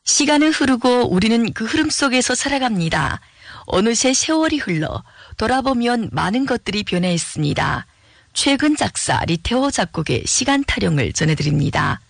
시간은 흐르고 우리는 그 흐름 속에서 살아갑니다. 어느새 세월이 흘러 돌아보면 많은 것들이 변해있습니다. 최근 작사 리테오 작곡의 시간 타령을 전해드립니다.